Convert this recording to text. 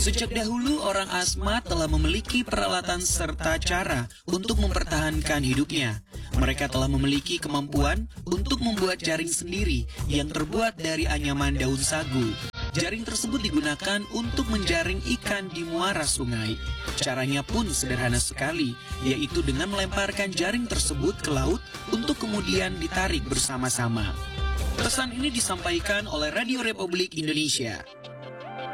Sejak dahulu orang Asmat telah memiliki peralatan serta cara untuk mempertahankan hidupnya. Mereka telah memiliki kemampuan untuk membuat jaring sendiri yang terbuat dari anyaman daun sagu. Jaring tersebut digunakan untuk menjaring ikan di muara sungai. Caranya pun sederhana sekali, yaitu dengan melemparkan jaring tersebut ke laut untuk kemudian ditarik bersama-sama. Pesan ini disampaikan oleh Radio Republik Indonesia.